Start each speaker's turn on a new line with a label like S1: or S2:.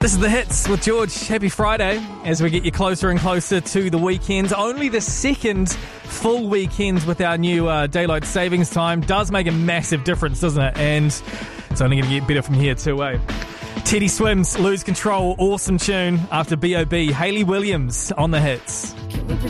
S1: This is The Hits with George. Happy Friday as we get you closer and closer to the weekend. Only the second full weekend with our new daylight savings time does make a massive difference, doesn't it? And it's only going to get better from here too, eh? Teddy Swims, Lose Control, awesome tune after B.O.B. Hayley Williams on The Hits.